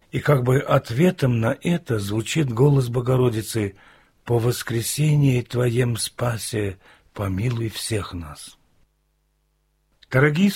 И как бы ответом на это звучит голос Богородицы: «По воскресении Твоем спасе помилуй всех нас». Дорогие